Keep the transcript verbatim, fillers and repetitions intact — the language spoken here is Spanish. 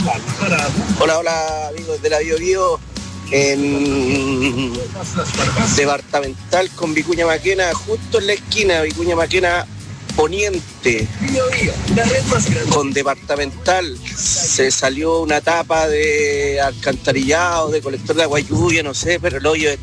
Hola, hola, amigos de la Bio Bio. En departamental con Vicuña Maquena, justo en la esquina, Vicuña Maquena Poniente. Con departamental se salió una tapa de alcantarillado, de colector de agua lluvia, no sé, pero el hoyo